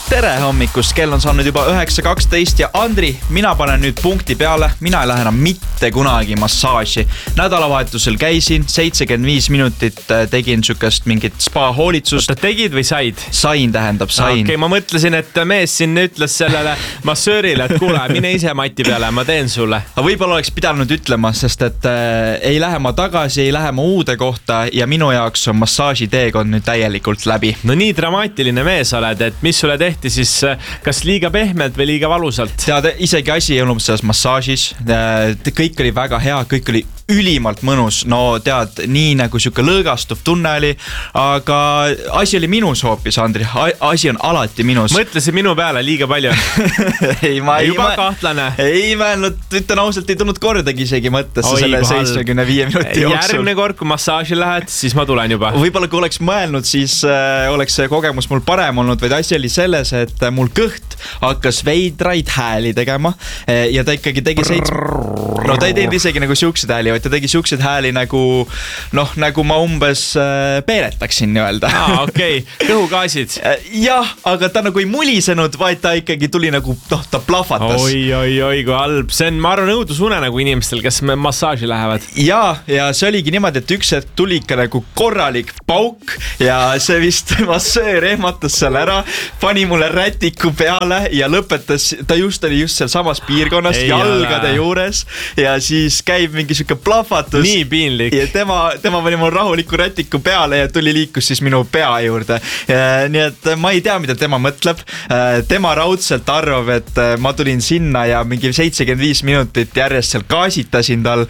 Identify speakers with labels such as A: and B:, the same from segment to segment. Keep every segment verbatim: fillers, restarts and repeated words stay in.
A: tere hommikust, kell on saanud juba üheksa kaksteist ja Andri, mina panen nüüd punkti peale, mina ei lähe enam mitte kunagi massaaži. Nädalavahetusel käisin, seitsekümmend viis minutit tegin sükast mingit spa hoolitsust.
B: Oota, tegid või said?
A: Sain tähendab, sain.
B: Okei, okay, ma mõtlesin, et mees siin ütles sellele massöörile, et kuule, mine ise mati peale, ma teen sulle.
A: Võib-olla oleks pidanud ütlema, sest et äh, ei lähe ma tagasi, ei lähe ma uude kohta ja minu jaoks on massaaži teekond nüüd täielikult läbi.
B: No nii dramaatiline mees oled, et mis sulle tehti siis kas liiga pehmelt või liiga valusalt?
A: Tead, isegi asi ei olnud selles massaažis. Kõik oli väga hea, kõik oli ülimalt mõnus. No tead, nii nagu siuke lõõgastuv tunne oli, aga asi oli minus hoopis, Andri. Asi on alati minus.
B: Mõtlesin minu peale liiga palju.
A: ei, ma ei...
B: Juba kahtlane.
A: Ei mõelnud, ütlen ausalt, ei tulnud kordagi isegi mõttesse selle seitsmekümne viie minuti jooksul.
B: Järgmine kord, kui massaaži lähed, siis ma tulen juba.
A: Võib-olla kui oleks mõelnud, siis äh, oleks see kogemus mul parem olnud, vaid asi oli selles, et mul kõht hakkas veidraid hääli tegema ja ta ikkagi tegi seits... No ta ei teinud isegi nagu siukseid hääli, vaid ta tegi siukseid hääli nagu, noh, nagu ma umbes äh, peeretaksin nii-öelda.
B: Aa, okei, okay. Kõhugaasid.
A: Jah, aga ta nagu ei mulisenud, vaid ta ikkagi tuli nagu, noh, ta plahvatas.
B: Oi, oi, oi, kui halb. See on, ma arvan, õudusune nagu inimestel, kes massaaži lähevad.
A: Ja, ja see oligi niimoodi, et üks hetk tuli ikka nagu korralik pauk ja see vist massöör ehmatas seal ära, pani mulle rätiku peale ja lõpetas, ta just oli just seal samas piirkonnas, ei jalgade ole. Juures ja siis käib mingi siuke plahvatus.
B: Nii piinlik.
A: Ja tema, tema pani mul rahuliku rätiku peale ja tuli liikus siis minu pea juurde. Nii et ma ei tea, mida tema mõtleb. Tema raudselt arvab, et ma tulin sinna ja mingi seitsekümmend viis minutit järjest seal gaasitasin tal.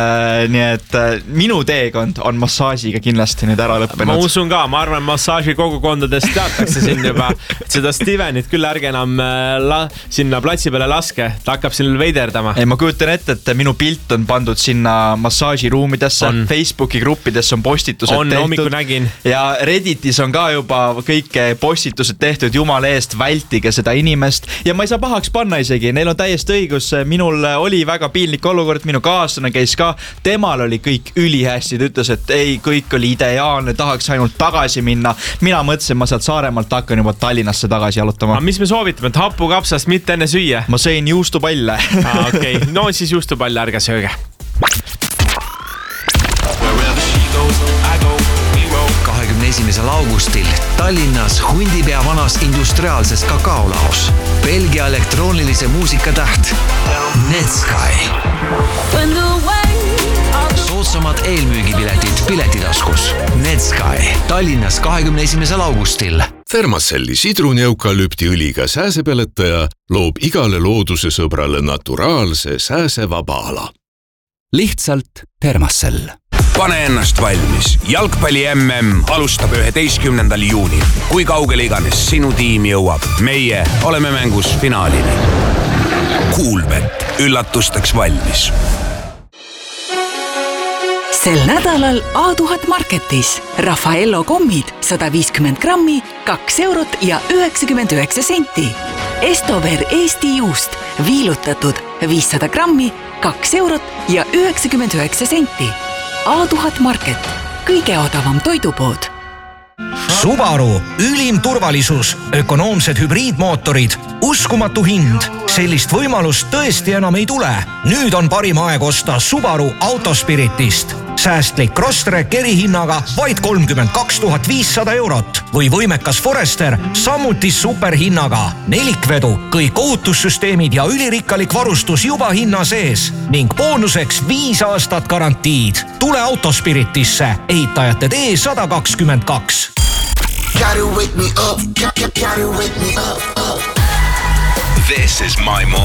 A: Nii et minu teekond on massaažiga kindlasti nüüd ära lõppenud.
B: Ma usun ka, ma arvan, massaaži kogukondadest teatakse siin juba. Seda Stevenit küll ärge enam la, sinna platsi peale laske. Ta hakkab siin veiderdama.
A: Ei, ma kujutan ette, et minu pilt on pandud sinna massaažiruumidesse. On. Facebooki gruppides on postitused
B: on,
A: tehtud.
B: Hommiku nägin.
A: Ja Redditis on ka juba kõik postitused tehtud. Jumala eest, vältige seda inimest. Ja ma ei saa pahaks panna isegi. Neil on täiesti õigus. Minul oli väga piinlik olukord. Minu kaaslane käis ka. Temal oli kõik ülihästi. Ta ütles, et ei, kõik oli ideaalne. Tahaks ainult tagasi minna. Mina mõtlesin, ma sealt Saaremaalt hakkan juba Tallinnasse tagasi jalutama.
B: Aga mis me soovitame? Et hapukapsast mitte enne süüa?
A: Ma sõin juustupalle.
B: ah, okei. Okay. No siis juustupalle ärge sööge.
C: kahekümne esimesel augustil Tallinnas Hundipea vanas industriaalses kakaolaos. Belgia elektroonilise muusika täht Netsky. Soodsamad eelmüügipiletid piletitaskus. Netsky Tallinnas kahekümne esimesel augustil.
D: Thermacelli sidruni eukalüptiõliga sääsepeletaja loob igale looduse sõbrale naturaalse sääsevaba ala.
C: Lihtsalt Thermacell.
E: Pane ennast valmis. Jalgpalli M M alustab üheteistkümnendal juunil. Kui kaugele iganes sinu tiim jõuab, meie oleme mängus finaalini. Kuulbet, üllatusteks valmis.
F: Sel nädalal A tuhat Marketis Raffaello kommid sada viiskümmend grammi, kaks eurot ja üheksakümmend üheksa senti. Estover Eesti juust viilutatud viissada grammi, kaks eurot ja üheksakümmend üheksa senti. A tuhat Market, kõige odavam toidupood.
G: Subaru, ülim turvalisus, ökonoomsed hübriidmootorid, uskumatu hind. Sellist võimalust tõesti enam ei tule. Nüüd on parim aeg osta Subaru Autospiritist. Säästlik Crosstrek erihinnaga vaid kolmkümmend kaks tuhat viissada eurot või võimekas Forester samuti superhinnaga. Nelikvedu, kõik ohutussüsteemid ja ülirikkalik varustus juba hinna sees ning boonuseks viis aastat garantiid. Tule Autospiritisse, ehitajate tee sada kakskümmend kaks.
H: Got it with me up, got it with me up, up.
E: This is my